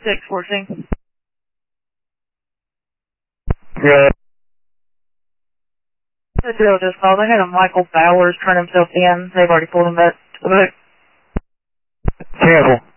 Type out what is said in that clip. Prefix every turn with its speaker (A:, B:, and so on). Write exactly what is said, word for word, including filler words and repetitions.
A: six fourteen.
B: Yeah.
A: The deal just called. I had a Michael Bowers turn himself in. They've already pulled him back to the book.
B: Careful.